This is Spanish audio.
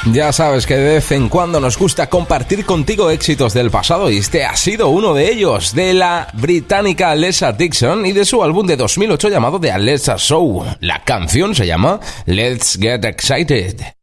Ya sabes que de vez en cuando nos gusta compartir contigo éxitos del pasado y este ha sido uno de ellos, de la británica Alessia Dixon y de su álbum de 2008 llamado The Alessia Show. La canción se llama Let's Get Excited.